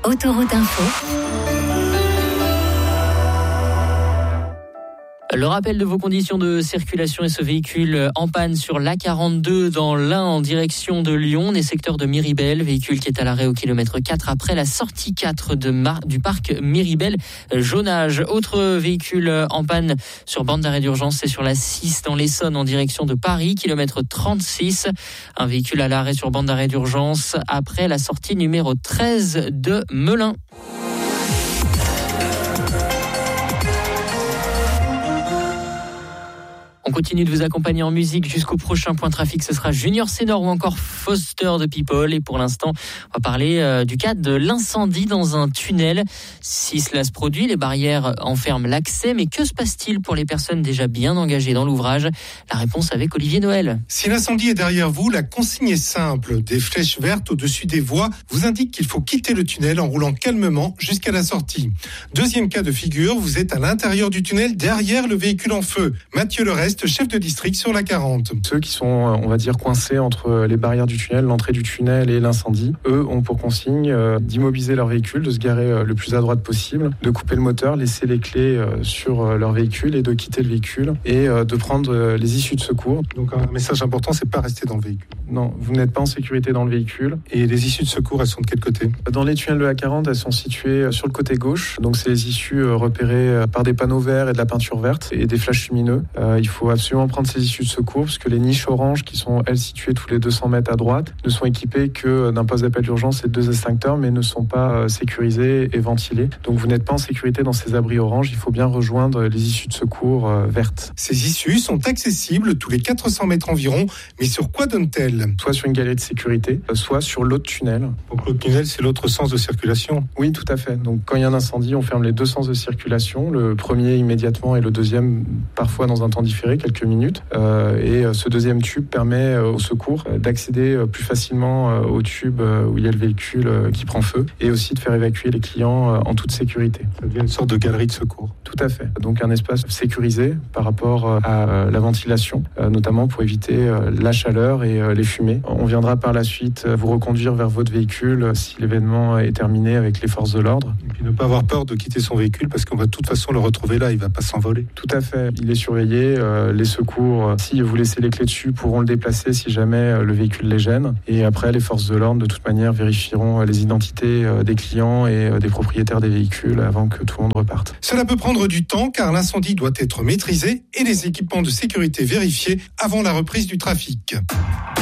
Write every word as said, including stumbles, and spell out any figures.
Autoroute Info. Le rappel de vos conditions de circulation et ce véhicule en panne sur l'A quarante-deux dans l'Ain en direction de Lyon, des secteurs de Miribel, véhicule qui est à l'arrêt au kilomètre quatre après la sortie quatre de Mar- du parc Miribel Jaunage. Autre véhicule en panne sur bande d'arrêt d'urgence, c'est sur la six dans l'Essonne en direction de Paris, kilomètre trente-six. Un véhicule à l'arrêt sur bande d'arrêt d'urgence après la sortie numéro treize de Melun. On continue de vous accompagner en musique jusqu'au prochain point trafic. Ce sera Junior Senor ou encore Foster de People. Et pour l'instant, on va parler euh, du cas de l'incendie dans un tunnel. Si cela se produit, les barrières enferment l'accès. Mais que se passe-t-il pour les personnes déjà bien engagées dans l'ouvrage ? La réponse avec Olivier Noël. Si l'incendie est derrière vous, la consigne est simple. Des flèches vertes au-dessus des voies vous indiquent qu'il faut quitter le tunnel en roulant calmement jusqu'à la sortie. Deuxième cas de figure, vous êtes à l'intérieur du tunnel derrière le véhicule en feu. Mathieu Lerest, chef de district sur l'A quarante. Ceux qui sont, on va dire, coincés entre les barrières du tunnel, l'entrée du tunnel et l'incendie, eux ont pour consigne euh, d'immobiliser leur véhicule, de se garer euh, le plus à droite possible, de couper le moteur, laisser les clés euh, sur euh, leur véhicule et de quitter le véhicule et euh, de prendre euh, les issues de secours. Donc un message important, c'est pas rester dans le véhicule. Non, vous n'êtes pas en sécurité dans le véhicule. Et les issues de secours, elles sont de quel côté ? Dans les tunnels de l'A quarante, elles sont situées sur le côté gauche. Donc c'est les issues euh, repérées par des panneaux verts et de la peinture verte et des flashs lumineux. Euh, il faut absolument prendre ces issues de secours parce que les niches oranges qui sont elles situées tous les deux cents mètres à droite ne sont équipées que d'un poste d'appel d'urgence et de deux extincteurs mais ne sont pas sécurisées et ventilées. Donc vous n'êtes pas en sécurité dans ces abris oranges, il faut bien rejoindre les issues de secours euh, vertes. Ces issues sont accessibles tous les quatre cents mètres environ, mais sur quoi donnent-elles ? Soit sur une galerie de sécurité, soit sur l'autre tunnel. Donc l'autre tunnel, c'est l'autre sens de circulation ? Oui, tout à fait. Donc quand il y a un incendie, on ferme les deux sens de circulation, le premier immédiatement et le deuxième parfois dans un temps différé, quelques minutes. Euh, et ce deuxième tube permet euh, au secours euh, d'accéder euh, plus facilement euh, au tube euh, où il y a le véhicule euh, qui prend feu et aussi de faire évacuer les clients euh, en toute sécurité. Ça devient une sorte de galerie de secours. Tout à fait. Donc un espace sécurisé par rapport euh, à euh, la ventilation, euh, notamment pour éviter euh, la chaleur et euh, les fumées. On viendra par la suite euh, vous reconduire vers votre véhicule euh, si l'événement est terminé avec les forces de l'ordre. Et puis ne pas avoir peur de quitter son véhicule parce qu'on va de toute façon le retrouver là, il ne va pas s'envoler. Tout à fait. Il est surveillé. Euh, les secours, euh, si vous laissez les clés dessus, pourront le déplacer si jamais euh, le véhicule les gêne. Et après, les forces de l'ordre, de toute manière, vérifieront euh, les identités euh, des clients et euh, des propriétaires des véhicules avant que tout le monde reparte. Cela peut prendre du temps car l'incendie doit être maîtrisé et les équipements de sécurité vérifiés avant la reprise du trafic.